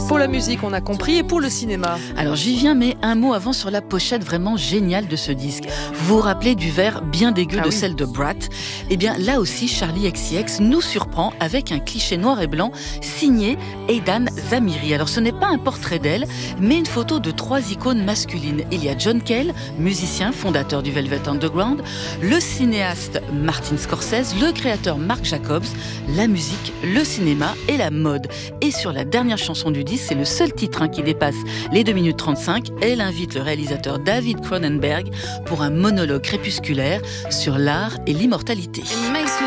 Pour la musique, on a compris, et pour le cinéma? Alors j'y viens, mais un mot avant sur la pochette vraiment géniale de ce disque. Vous vous rappelez du verre bien dégueu de celle de Brat? Eh bien là aussi, Charli XCX nous surprend avec un cliché noir et blanc signé Aidan Zamiri. Alors ce n'est pas un portrait d'elle, mais une photo de 3 icônes masculines. Il y a John Cale, musicien, fondateur du Velvet Underground, le cinéaste Martin Scorsese, le créateur Marc Jacobs, la musique, le cinéma et la mode. Et sur la dernière chanson du disque, c'est le seul titre qui dépasse les 2 minutes 35. Elle invite le réalisateur David Cronenberg pour un monologue crépusculaire sur l'art et l'immortalité.